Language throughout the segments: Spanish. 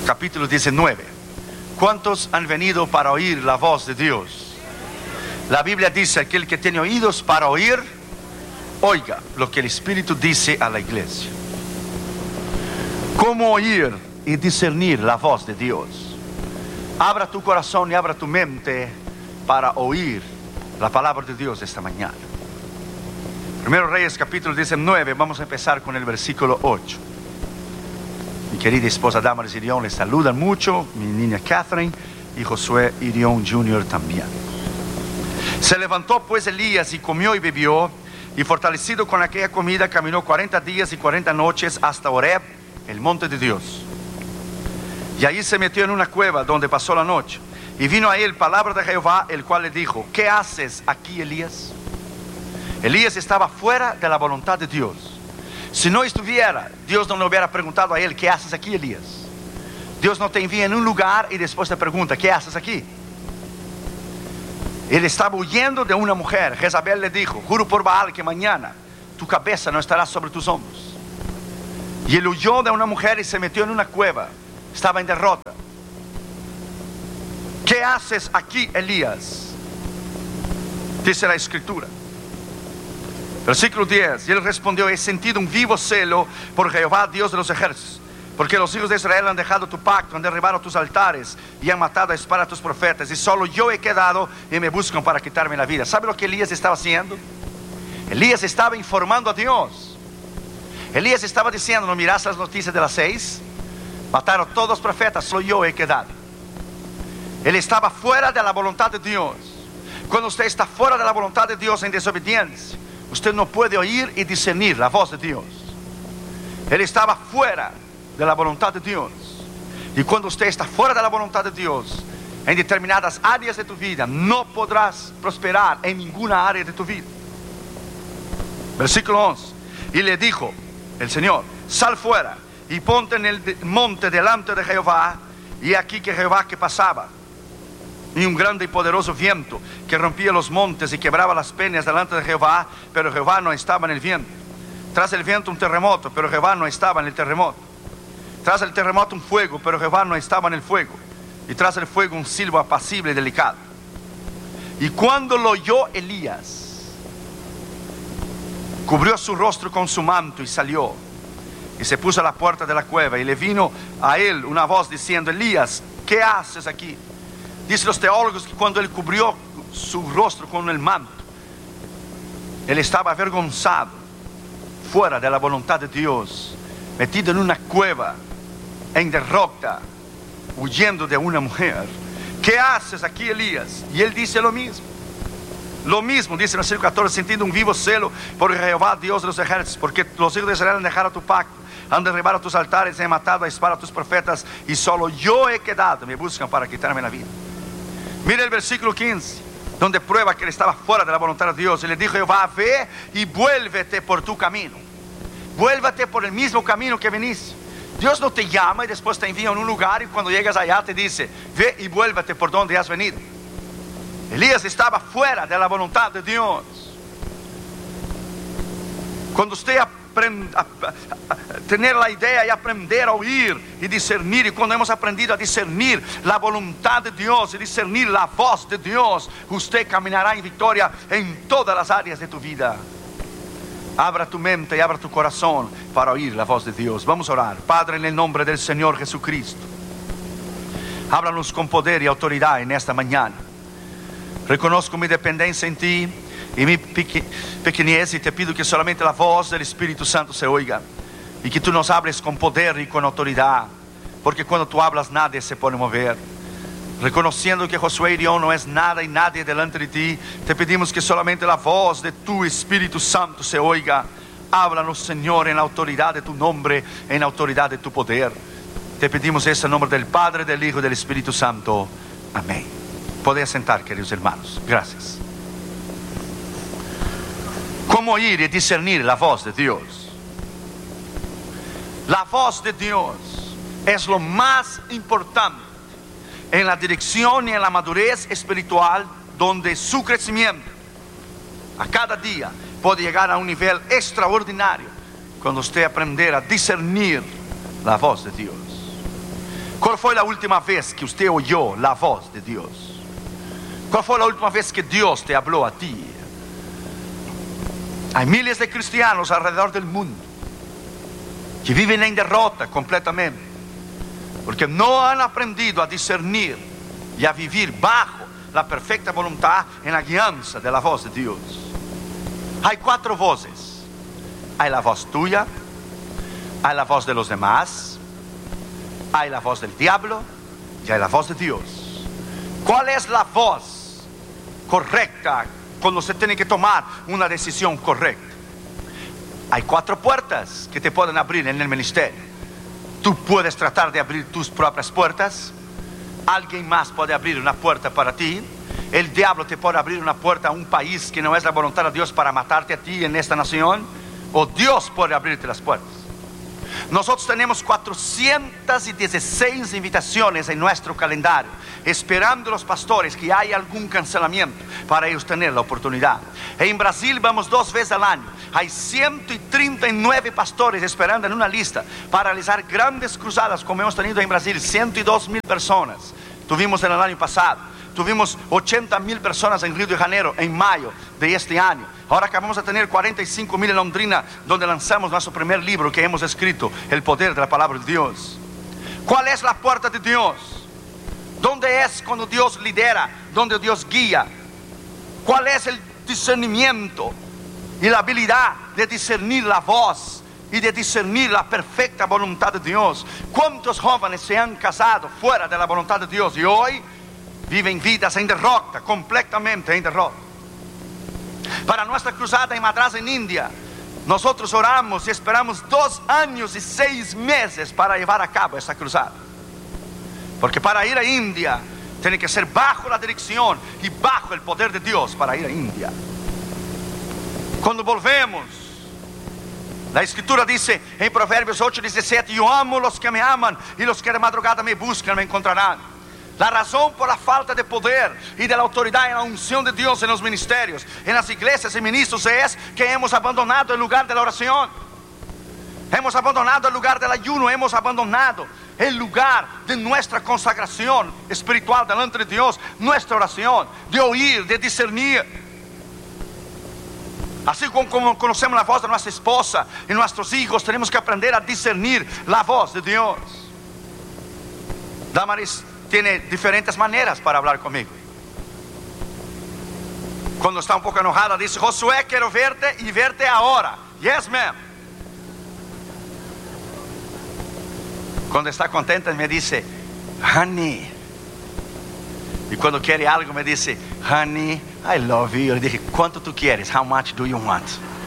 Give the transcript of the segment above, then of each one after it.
capítulo 19. ¿Cuántos han venido para oír la voz de Dios? La Biblia dice: aquel que tiene oídos para oír, oiga lo que el Espíritu dice a la iglesia. ¿Cómo oír y discernir la voz de Dios? Abra tu corazón y abra tu mente para oír la palabra de Dios esta mañana. Primero Reyes capítulo 19, vamos a empezar con el versículo 8. Mi querida esposa Damaris Irión les saludan mucho, mi niña Catherine y Josué Irión Jr. también. Se levantó pues Elías y comió y bebió, y fortalecido con aquella comida caminó 40 días y 40 noches hasta Horeb, el monte de Dios. Y allí se metió en una cueva donde pasó la noche. Y vino a él palabra de Jehová, el cual le dijo: ¿qué haces aquí, Elías? Elías estaba fuera de la voluntad de Dios. Si no estuviera, Dios no le hubiera preguntado a él: ¿qué haces aquí, Elías? Dios no te envía en un lugar y después te pregunta: ¿qué haces aquí? Él estaba huyendo de una mujer. Jezabel le dijo: juro por Baal que mañana tu cabeza no estará sobre tus hombros. Y él huyó de una mujer y se metió en una cueva. Estaba en derrota. ¿Qué haces aquí, Elías? Dice la escritura. Versículo 10. Y él respondió: he sentido un vivo celo por Jehová, Dios de los ejércitos, porque los hijos de Israel han dejado tu pacto, han derribado tus altares y han matado a espada a tus profetas, y solo yo he quedado y me buscan para quitarme la vida. ¿Sabe lo que Elías estaba haciendo? Elías estaba informando a Dios. Elías estaba diciendo: ¿no miras las noticias de las 6? Mataron todos los profetas, solo yo he quedado. Él estaba fuera de la voluntad de Dios. Cuando usted está fuera de la voluntad de Dios en desobediencia, usted no puede oír y discernir la voz de Dios. Él estaba fuera de la voluntad de Dios. Y cuando usted está fuera de la voluntad de Dios, en determinadas áreas de tu vida, no podrás prosperar en ninguna área de tu vida. Versículo 11. Y le dijo el Señor: sal fuera y ponte en el monte delante de Jehová. Y aquí que Jehová que pasaba, y un grande y poderoso viento que rompía los montes y quebraba las peñas delante de Jehová, pero Jehová no estaba en el viento. Tras el viento un terremoto, pero Jehová no estaba en el terremoto. Tras el terremoto un fuego, pero Jehová no estaba en el fuego. Y tras el fuego un silbo apacible y delicado. Y cuando lo oyó Elías, cubrió su rostro con su manto y salió, y se puso a la puerta de la cueva. Y le vino a él una voz diciendo: Elías, ¿qué haces aquí? Dicen los teólogos que cuando él cubrió su rostro con el manto, él estaba avergonzado, fuera de la voluntad de Dios, metido en una cueva, en derrota, huyendo de una mujer. ¿Qué haces aquí, Elías? Y él dice lo mismo. Lo mismo dice en el versículo 14: sentindo un vivo celo por Jehová, Dios de los ejércitos, porque los hijos de Israel han dejado tu pacto, han derribado tus altares, han matado a espada a tus profetas, y solo yo he quedado, me buscan para quitarme la vida. Mira el versículo 15, donde prueba que él estaba fuera de la voluntad de Dios. Y le dijo Jehová: ve y vuélvete por tu camino. Vuélvete por el mismo camino que viniste. Dios no te llama y después te envía en un lugar, y cuando llegas allá te dice: ve y vuélvete por donde has venido. Elías estaba fuera de la voluntad de Dios. Cuando usted tener la idea y aprender a oír y discernir, y cuando hemos aprendido a discernir la voluntad de Dios y discernir la voz de Dios, usted caminará en victoria en todas las áreas de tu vida. Abra tu mente y abra tu corazón para oír la voz de Dios. Vamos a orar. Padre, en el nombre del Señor Jesucristo, háblanos con poder y autoridad en esta mañana. Reconozco mi dependencia en ti y mi pequeñez, y te pido que solamente la voz del Espíritu Santo se oiga, y que tú nos hables con poder y con autoridad, porque cuando tú hablas nadie se puede mover. Reconociendo que Josué Irión no es nada y nadie delante de ti, te pedimos que solamente la voz de tu Espíritu Santo se oiga. Háblanos, Señor, en la autoridad de tu nombre, en la autoridad de tu poder. Te pedimos eso en nombre del Padre, del Hijo y del Espíritu Santo. Amén. Podéis sentar, queridos hermanos. Gracias. ¿Cómo oír y discernir la voz de Dios? La voz de Dios es lo más importante en la dirección y en la madurez espiritual, donde su crecimiento a cada día puede llegar a un nivel extraordinario cuando usted aprender a discernir la voz de Dios. ¿Cuál fue la última vez que usted oyó la voz de Dios? ¿Cuál fue la última vez que Dios te habló a ti? Hay miles de cristianos alrededor del mundo que viven en derrota completamente, porque no han aprendido a discernir y a vivir bajo la perfecta voluntad en la guianza de la voz de Dios. Hay 4 voces. Hay la voz tuya, hay la voz de los demás, hay la voz del diablo y hay la voz de Dios. ¿Cuál es la voz correcta cuando se tiene que tomar una decisión correcta? Hay 4 puertas que te pueden abrir en el ministerio. Tú puedes tratar de abrir tus propias puertas. Alguien más puede abrir una puerta para ti. El diablo te puede abrir una puerta a un país que no es la voluntad de Dios para matarte a ti en esta nación. O Dios puede abrirte las puertas. Nosotros tenemos 416 invitaciones en nuestro calendario, esperando los pastores que haya algún cancelamiento para ellos tener la oportunidad. En Brasil vamos 2 veces al año. Hay 139 pastores esperando en una lista para realizar grandes cruzadas como hemos tenido en Brasil. 102,000 personas tuvimos en el año pasado. Tuvimos 80,000 personas en Río de Janeiro en mayo de este año. Ahora acabamos de tener 45,000 en Londrina, donde lanzamos nuestro primer libro que hemos escrito, El poder de la palabra de Dios. ¿Cuál es la puerta de Dios? ¿Dónde es cuando Dios lidera? ¿Dónde Dios guía? ¿Cuál es el discernimiento y la habilidad de discernir la voz y de discernir la perfecta voluntad de Dios? ¿Cuántos jóvenes se han casado fuera de la voluntad de Dios y hoy viven vidas en derrota, completamente en derrota? Para nuestra cruzada en Madras, en India, nosotros oramos y esperamos 2 años y 6 meses para llevar a cabo esta cruzada. Porque para ir a India tiene que ser bajo la dirección y bajo el poder de Dios para ir a India. Cuando volvemos, la escritura dice en Proverbios 8:17: yo amo los que me aman, y los que de madrugada me buscan me encontrarán. La razón por la falta de poder y de la autoridad en la unción de Dios en los ministerios, en las iglesias y ministros, es que hemos abandonado el lugar de la oración. Hemos abandonado el lugar del ayuno. Hemos abandonado el lugar de nuestra consagración espiritual delante de Dios. Nuestra oración, de oír, de discernir. Así como conocemos la voz de nuestra esposa y nuestros hijos, tenemos que aprender a discernir la voz de Dios. Damaris tiene diferentes maneras para hablar conmigo. Cuando está un poco enojada dice: Josué, quiero verte y verte ahora. Yes, ma'am. Cuando está contenta me dice: honey. Y cuando quiere algo me dice: honey, I love you. Yo le dije: ¿cuánto tú quieres? How much do you want?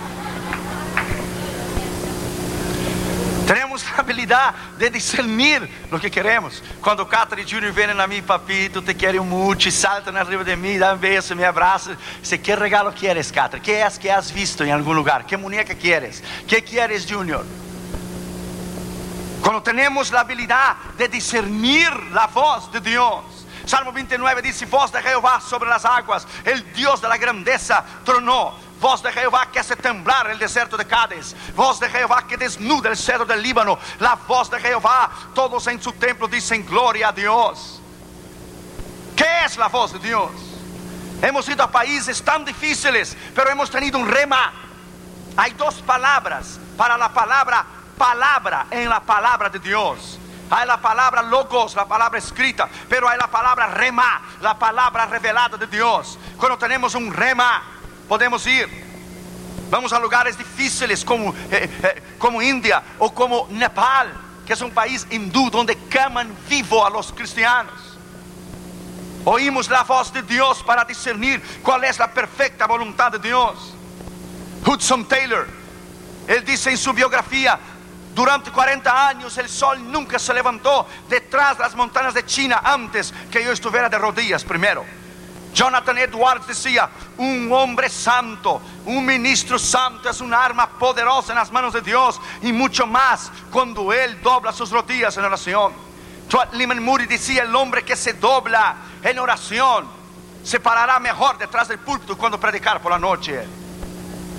Tenemos la habilidad de discernir lo que queremos. Cuando Catherine Jr. vienen a mí: papito, te quiero mucho, y saltan arriba de mí, dan un beso, me abrazan. Dice: ¿qué regalo quieres, Catherine? ¿Qué es que has visto en algún lugar? ¿Qué muñeca quieres? ¿Qué quieres, Junior? Cuando tenemos la habilidad de discernir la voz de Dios. Salmo 29 dice: voz de Jehová sobre las aguas, el Dios de la grandeza tronó. Voz de Jehová que hace temblar el desierto de Cádiz. Voz de Jehová que desnuda el cedro del Líbano. La voz de Jehová, todos en su templo dicen: gloria a Dios. ¿Qué es la voz de Dios? Hemos ido a países tan difíciles, pero hemos tenido un rema. Hay 2 palabras para la palabra en la palabra de Dios. Hay la palabra logos, la palabra escrita, pero hay la palabra rema, la palabra revelada de Dios. Cuando tenemos un rema, podemos ir. Vamos a lugares difíciles como India o como Nepal, que es un país hindú donde queman vivo a los cristianos. Oímos la voz de Dios para discernir cuál es la perfecta voluntad de Dios. Hudson Taylor, él dice en su biografía: durante 40 años el sol nunca se levantó detrás de las montañas de China antes que yo estuviera de rodillas primero. Jonathan Edwards decía: un hombre santo, un ministro santo es un arma poderosa en las manos de Dios, y mucho más cuando él dobla sus rodillas en oración. Lyman Moody decía: el hombre que se dobla en oración se parará mejor detrás del púlpito cuando predicar por la noche.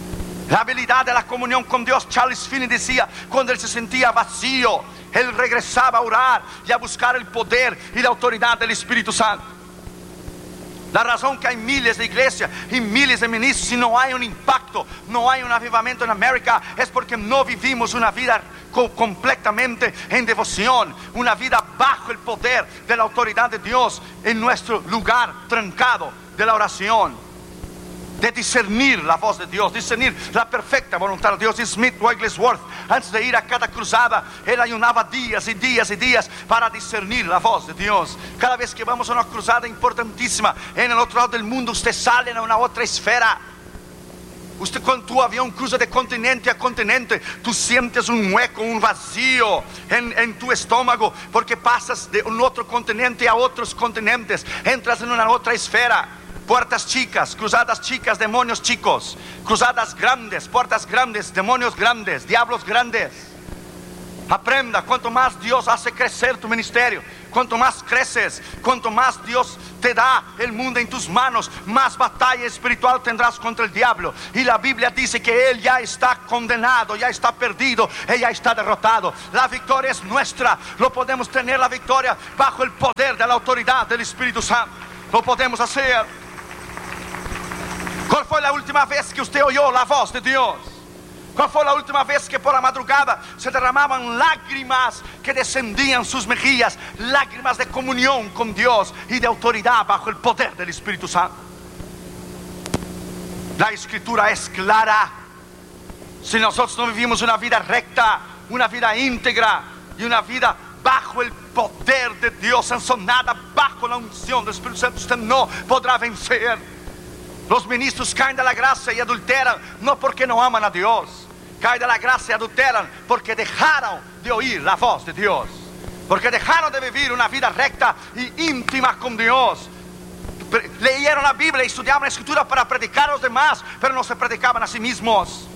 La habilidad de la comunión con Dios. Charles Finney decía, cuando él se sentía vacío, él regresaba a orar y a buscar el poder y la autoridad del Espíritu Santo. La razón que hay miles de iglesias y miles de ministros y no hay un impacto, no hay un avivamiento en América, es porque no vivimos una vida completamente en devoción, una vida bajo el poder de la autoridad de Dios, en nuestro lugar trancado de la oración, de discernir la voz de Dios, discernir la perfecta voluntad de Dios. Y Smith Wigglesworth, antes de ir a cada cruzada, él ayunaba días y días y días para discernir la voz de Dios. Cada vez que vamos a una cruzada importantísima en el otro lado del mundo, usted sale a una otra esfera. Usted, cuando tu avión cruza de continente a continente, tú sientes un hueco, un vacío en tu estómago, porque pasas de un otro continente a otros continentes, entras en una otra esfera. Puertas chicas, cruzadas chicas, demonios chicos. Cruzadas grandes, puertas grandes, demonios grandes, diablos grandes. Aprenda, cuanto más Dios hace crecer tu ministerio, cuanto más creces, cuanto más Dios te da el mundo en tus manos, más batalla espiritual tendrás contra el diablo. Y la Biblia dice que él ya está condenado, ya está perdido, él ya está derrotado. La victoria es nuestra. Lo podemos tener, la victoria, bajo el poder de la autoridad del Espíritu Santo. Lo podemos hacer. ¿Cuál fue la última vez que usted oyó la voz de Dios? ¿Cuál fue la última vez que por la madrugada se derramaban lágrimas que descendían sus mejillas? Lágrimas de comunión con Dios y de autoridad bajo el poder del Espíritu Santo. La Escritura es clara. Si nosotros no vivimos una vida recta, una vida íntegra y una vida bajo el poder de Dios, sazonada bajo la unción del Espíritu Santo, usted no podrá vencer. Los ministros caen de la gracia y adulteran, no porque no aman a Dios. Caen de la gracia y adulteran porque dejaron de oír la voz de Dios, porque dejaron de vivir una vida recta y íntima con Dios. Leyeron la Biblia y estudiaban la Escritura para predicar a los demás, pero no se predicaban a sí mismos.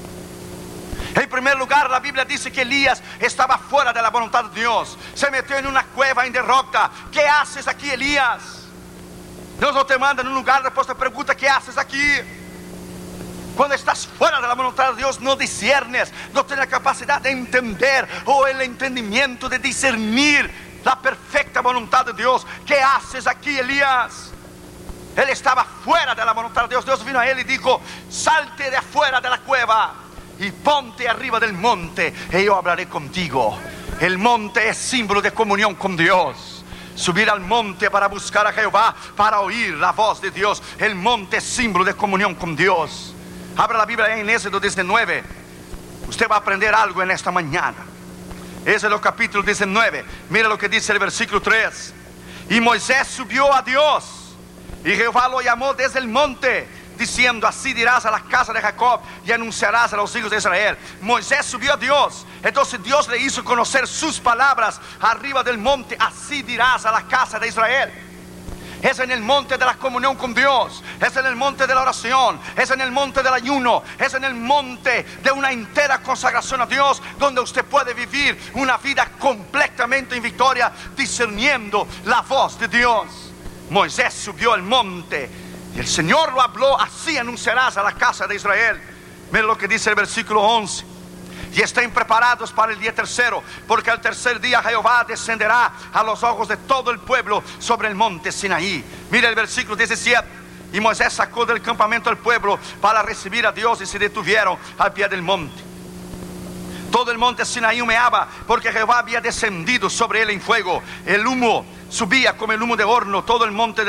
En primer lugar, la Biblia dice que Elías estaba fuera de la voluntad de Dios. Se metió en una cueva en derrota. ¿Qué haces aquí, Elías? Dios no te manda en un lugar, después te pregunta: ¿qué haces aquí? Cuando estás fuera de la voluntad de Dios, no discernes, no tienes la capacidad de entender o el entendimiento de discernir la perfecta voluntad de Dios. ¿Qué haces aquí, Elías? Él estaba fuera de la voluntad de Dios. Dios vino a él y dijo: salte de afuera de la cueva y ponte arriba del monte y yo hablaré contigo. El monte es símbolo de comunión con Dios. Subir al monte para buscar a Jehová, para oír la voz de Dios. El monte es símbolo de comunión con Dios. Abra la Biblia en Éxodo 19. Usted va a aprender algo en esta mañana. Éxodo capítulo 19. Mira lo que dice el versículo 3. Y Moisés subió a Dios, y Jehová lo llamó desde el monte, diciendo: así dirás a la casa de Jacob y anunciarás a los hijos de Israel. Moisés subió a Dios, entonces Dios le hizo conocer sus palabras arriba del monte. Así dirás a la casa de Israel. Es en el monte de la comunión con Dios, es en el monte de la oración, es en el monte del ayuno, es en el monte de una entera consagración a Dios, donde usted puede vivir una vida completamente en victoria, discerniendo la voz de Dios. Moisés subió al monte y el Señor lo habló: así anunciarás a la casa de Israel. Mira lo que dice el versículo 11. Y estén preparados para el día tercero, porque al tercer día Jehová descenderá a los ojos de todo el pueblo sobre el monte Sinaí. Mira el versículo 17. Y Moisés sacó del campamento al pueblo para recibir a Dios, y se detuvieron al pie del monte. Todo el monte Sinaí humeaba, porque Jehová había descendido sobre él en fuego. El humo subía como el humo de horno. Todo el monte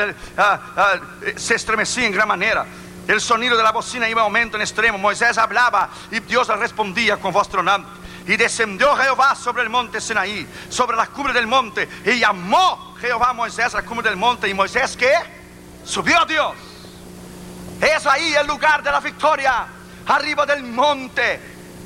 se estremecía en gran manera. El sonido de la bocina iba en aumento en extremo. Moisés hablaba y Dios le respondía con voz tronante. Y descendió Jehová sobre el monte Sinaí, sobre la cumbre del monte, y llamó Jehová a Moisés a la cumbre del monte. Y Moisés, ¿qué? Subió a Dios. Es ahí el lugar de la victoria, arriba del monte.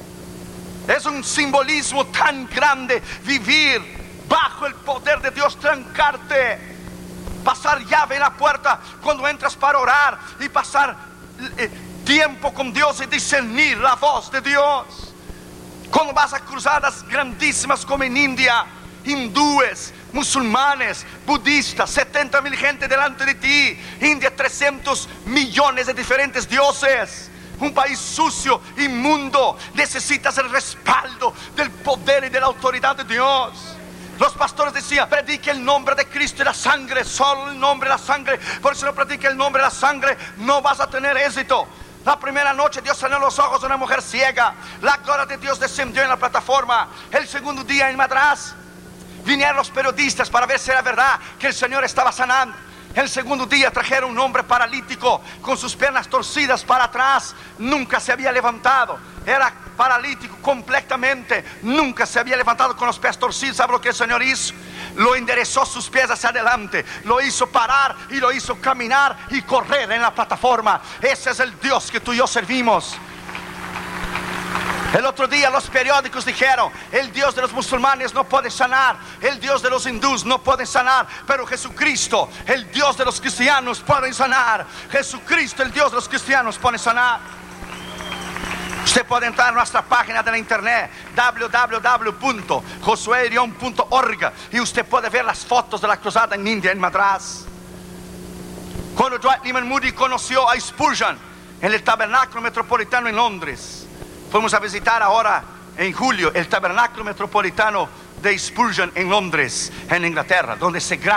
Es un simbolismo tan grande vivir bajo el poder de Dios, trancarte, pasar llave en la puerta cuando entras para orar y pasar tiempo con Dios y discernir la voz de Dios. Cuando vas a cruzadas grandísimas como en India, hindúes, musulmanes, budistas, 70,000 gente delante de ti. India, 300 millones de diferentes dioses. un país sucio, inmundo. Necesitas el respaldo del poder y de la autoridad de Dios. Los pastores decían: predique el nombre de Cristo y la sangre, solo el nombre y la sangre. Porque si no predica el nombre y la sangre, no vas a tener éxito. La primera noche Dios sanó los ojos de una mujer ciega. La gloria de Dios descendió en la plataforma. El segundo día en Madras vinieron los periodistas para ver si era verdad que el Señor estaba sanando. El segundo día trajeron un hombre paralítico con sus piernas torcidas para atrás. Nunca se había levantado. Era paralítico completamente. Nunca se había levantado con los pies torcidos. ¿Sabe lo que el Señor hizo? Lo enderezó sus pies hacia adelante. Lo hizo parar y lo hizo caminar y correr en la plataforma. Ese es el Dios que tú y yo servimos. El otro día los periódicos dijeron: el Dios de los musulmanes no puede sanar, el Dios de los hindúes no puede sanar, pero Jesucristo, el Dios de los cristianos, puede sanar. Jesucristo, el Dios de los cristianos, puede sanar. Usted puede entrar a nuestra página de la internet www.josuerion.org y usted puede ver las fotos de la cruzada en India, en Madras. Cuando Dwight Lyman Moody conoció a Spurgeon en el Tabernáculo Metropolitano en Londres, fuimos a visitar ahora en julio el Tabernáculo Metropolitano de Spurgeon en Londres, en Inglaterra, donde se